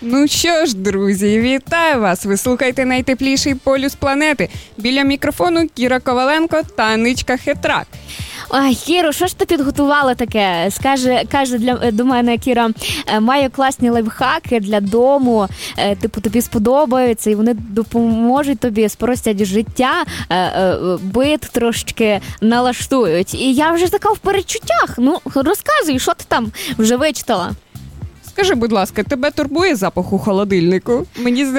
Ну що ж, друзі, вітаю вас! Ви слухаєте найтепліший полюс планети. Біля мікрофону Кіра Коваленко та Аничка Хитрак. Ой, Кіро, що ж ти підготувала таке? Каже до мене, Кіра, маю класні лайфхаки для дому, типу тобі сподобаються і вони допоможуть тобі спростять життя, бит трошечки налаштують. І я вже така в передчуттях. Ну, розказуй, що ти там вже вичитала? Скажи, будь ласка, тебе турбує запах у холодильнику? Мені